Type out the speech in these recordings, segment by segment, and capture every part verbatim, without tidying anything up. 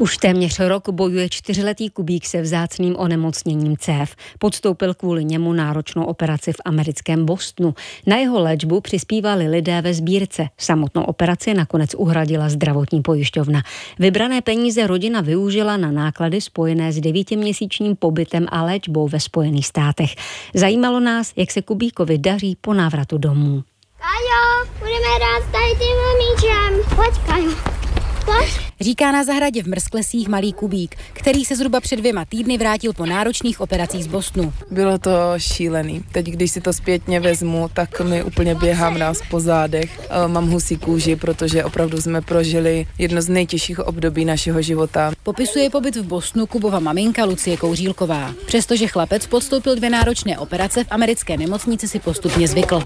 Už téměř rok bojuje čtyřletý Kubík se vzácným onemocněním cév. Podstoupil kvůli němu náročnou operaci v americkém Bostonu. Na jeho léčbu přispívali lidé ve sbírce. Samotnou operaci nakonec uhradila zdravotní pojišťovna. Vybrané peníze rodina využila na náklady spojené s devítiměsíčním pobytem a léčbou ve Spojených státech. Zajímalo nás, jak se Kubíkovi daří po návratu domů. Kajo, budeme hrát s tady tím míčem. Pojď, Kajo. Říká na zahradě v Mrzklesích malý Kubík, který se zhruba před dvěma týdny vrátil po náročných operacích z Bostonu. Bylo to šílený. Teď, když si to zpětně vezmu, tak mi úplně běhá mráz po zádech. Mám husí kůži, protože opravdu jsme prožili jedno z nejtěžších období našeho života. Popisuje pobyt v Bostonu Kubova maminka Lucie Kouřílková. Přestože chlapec podstoupil dvě náročné operace, v americké nemocnici si postupně zvykl.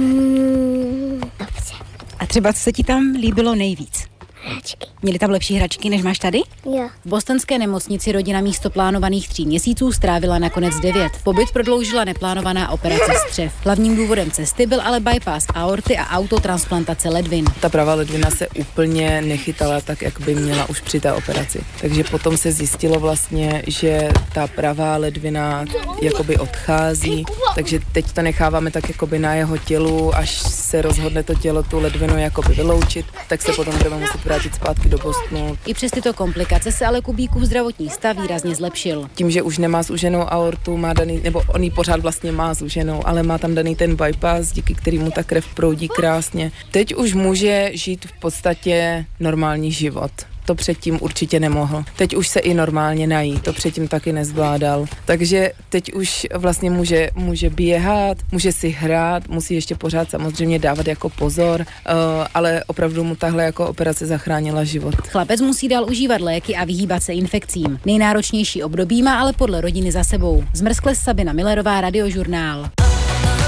A třeba co se ti tam líbilo nejvíc? Hračky. Měli tam lepší hračky, než máš tady? Jo. V bostonské nemocnici rodina místo plánovaných tří měsíců strávila nakonec devět. Pobyt prodloužila neplánovaná operace střev. Hlavním důvodem cesty byl ale bypass aorty a autotransplantace ledvin. Ta pravá ledvina se úplně nechytala tak, jak by měla už při té operaci. Takže potom se zjistilo vlastně, že ta pravá ledvina jakoby odchází, takže teď to necháváme tak jakoby na jeho tělu, až se rozhodne to tělo tu ledvinu jakoby vyloučit, tak se potom budeme muset vrátit zpátky do Bostonu. I přes tyto komplikace se ale Kubíkův zdravotní stav výrazně zlepšil. Tím, že už nemá zúženou aortu, má daný, nebo on ji pořád vlastně má zúženou, ale má tam daný ten bypass, díky kterému ta krev proudí krásně. Teď už může žít v podstatě normální život. To předtím určitě nemohl. Teď už se i normálně nají, to předtím taky nezvládal. Takže teď už vlastně může, může běhat, může si hrát, musí ještě pořád samozřejmě dávat jako pozor, uh, ale opravdu mu tahle jako operace zachránila život. Chlapec musí dál užívat léky a vyhýbat se infekcím. Nejnáročnější období má ale podle rodiny za sebou. Z Mrzkles Sabina Millerová, Radiožurnál.